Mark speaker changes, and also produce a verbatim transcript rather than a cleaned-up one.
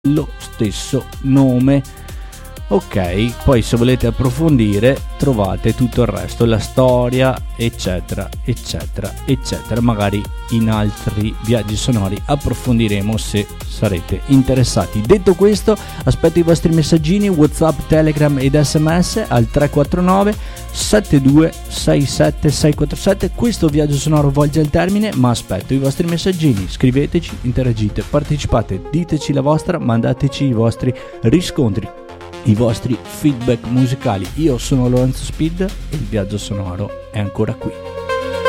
Speaker 1: lo stesso nome. Ok, poi se volete approfondire trovate tutto il resto, la storia, eccetera, eccetera, eccetera. Magari in altri viaggi sonori approfondiremo se sarete interessati. Detto questo, aspetto i vostri messaggini WhatsApp, Telegram ed sms al tre quattro nove sette due sei sette sei quattro sette. Questo viaggio sonoro volge al termine, ma aspetto i vostri messaggini. Scriveteci, interagite, partecipate, diteci la vostra, mandateci i vostri riscontri, i vostri feedback musicali. Io sono Lorenzo Speed e il viaggio sonoro è ancora qui.